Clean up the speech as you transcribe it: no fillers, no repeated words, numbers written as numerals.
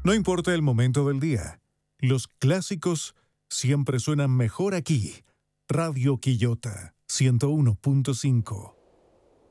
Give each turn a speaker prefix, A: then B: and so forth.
A: No importa el momento del día, los clásicos siempre suenan mejor aquí. Radio Quillota 101.5.